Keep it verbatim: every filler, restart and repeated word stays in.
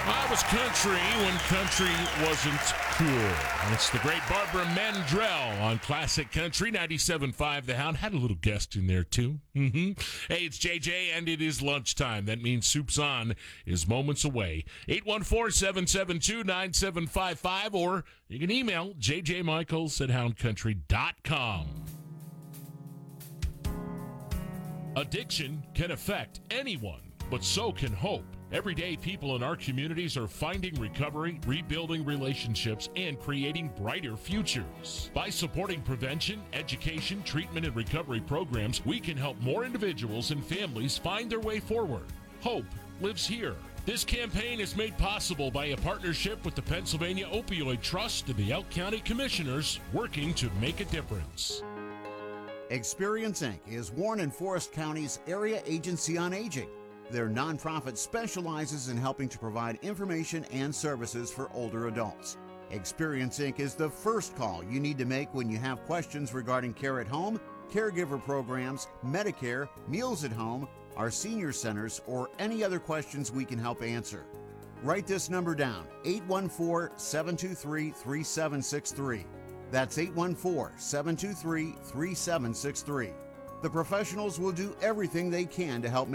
I was country when country wasn't cool. It's the great Barbara Mandrell on Classic Country ninety-seven point five The Hound. Had a little guest in there, too. Mm-hmm. Hey, it's J J, and it is lunchtime. That means Soup's On is moments away. eight one four, seven seven two, nine seven five five, or you can email j j michaels at hound country dot com. Addiction can affect anyone, but so can hope. Every day, people in our communities are finding recovery, rebuilding relationships, and creating brighter futures. By supporting prevention, education, treatment, and recovery programs, we can help more individuals and families find their way forward. Hope lives here. This campaign is made possible by a partnership with the Pennsylvania Opioid Trust and the Elk County Commissioners, working to make a difference. Experience Incorporated is Warren and Forest County's area agency on aging. Their nonprofit specializes in helping to provide information and services for older adults. Experience Incorporated is the first call you need to make when you have questions regarding care at home, caregiver programs, Medicare, meals at home, our senior centers, or any other questions we can help answer. Write this number down, eight one four, seven two three, three seven six three. That's eight one four, seven two three, three seven six three. The professionals will do everything they can to help